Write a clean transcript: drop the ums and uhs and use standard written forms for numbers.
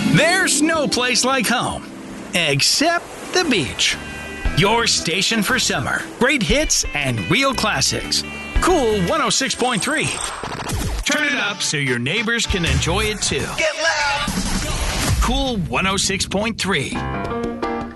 There's no place like home, except the beach. Your station for summer. Great hits and real classics. Cool 106.3. Turn it up so your neighbors can enjoy it too. Get loud! Cool 106.3.